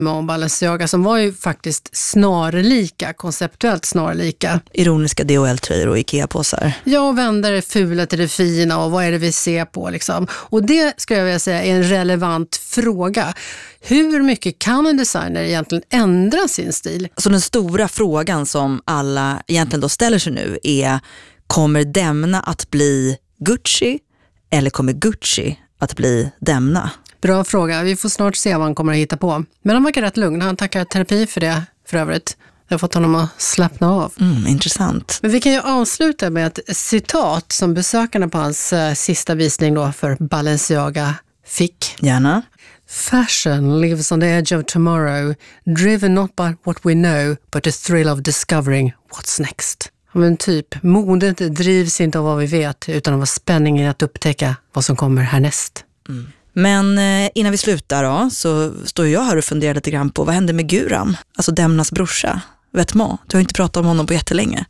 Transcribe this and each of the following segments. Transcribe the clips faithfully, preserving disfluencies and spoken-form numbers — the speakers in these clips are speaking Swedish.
med Balenciaga som var ju faktiskt snarlika, konceptuellt snarlika. Ironiska D H L-tröjor och Ikea-påsar. Ja, och vänder det fula till det fina och vad är det vi ser på liksom. Och det skulle jag vilja säga är en relevant fråga. Hur mycket kan en designer egentligen ändra sin stil? Så den stora frågan som alla egentligen då ställer sig nu är: kommer Demna att bli Gucci eller kommer Gucci att bli Demna? Bra fråga. Vi får snart se vad han kommer att hitta på. Men han verkar rätt lugn. Han tackar terapi för det för övrigt. Jag har fått honom att slappna av. Mm, intressant. Men vi kan ju avsluta med ett citat som besökarna på hans uh, sista visning då för Balenciaga fick. Gärna. Fashion lives on the edge of tomorrow, driven not by what we know, but the thrill of discovering what's next. Men typ, modet drivs inte av vad vi vet, utan av spänningen att upptäcka vad som kommer härnäst. Mm. Men eh, innan vi slutar då, så står jag här och funderar lite grann på vad hände med Guram, alltså Demnas brorsa, Vetements. Du har inte pratat om honom på jättelänge.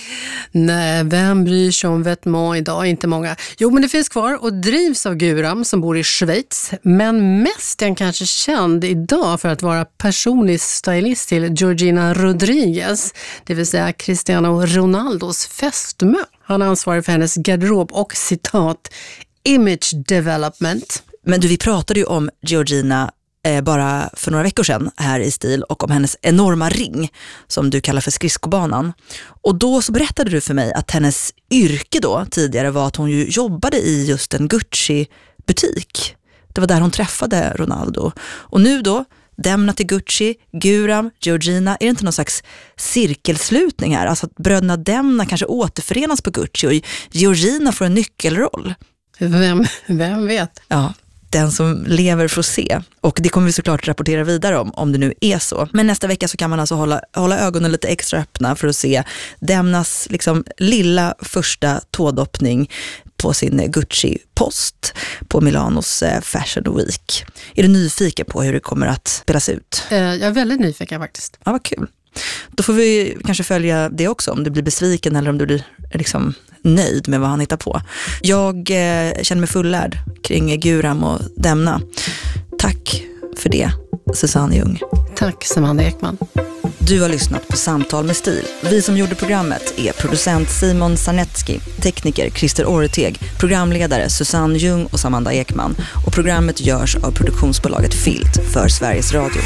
Nej, vem bryr sig om Vetements idag? Inte många. Jo, men det finns kvar och drivs av Guram som bor i Schweiz. Men mest är han kanske känd idag för att vara personlig stylist till Georgina Rodriguez, det vill säga Cristiano Ronaldos fästmö. Han är ansvarig för hennes garderob och citat image development. Men du, vi pratade ju om Georgina eh, bara för några veckor sedan här i Stil och om hennes enorma ring som du kallar för skridskobanan. Och då så berättade du för mig att hennes yrke då tidigare var att hon ju jobbade i just en Gucci-butik. Det var där hon träffade Ronaldo. Och nu då, Demna till Gucci, Guram, Georgina, är det inte någon slags cirkelslutning här? Alltså att bröderna Demna kanske återförenas på Gucci och Georgina får en nyckelroll. Vem, vem vet? Ja, den som lever får se. Och det kommer vi såklart rapportera vidare om, om det nu är så. Men nästa vecka så kan man alltså hålla, hålla ögonen lite extra öppna för att se Demnas liksom lilla första tådoppning på sin Gucci-post på Milanos Fashion Week. Är du nyfiken på hur det kommer att spelas ut? Jag är väldigt nyfiken faktiskt. Ja, vad kul. Då får vi kanske följa det också, om du blir besviken eller om du blir liksom nöjd med vad han hittar på. Jag eh, känner mig fullärd kring Guram och Demna. Tack för det, Susanne Ljung. Tack, Samanda Ekman. Du har lyssnat på Samtal med stil. Vi som gjorde programmet är producent Simon Sarnetski, tekniker Christer Orreteg, programledare Susanne Ljung och Samanda Ekman. Och programmet görs av produktionsbolaget Filt för Sveriges Radio.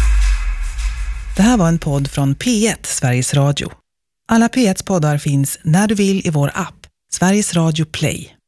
Det här var en podd från P ett, Sveriges Radio. Alla P ett poddar finns när du vill i vår app, Sveriges Radio Play.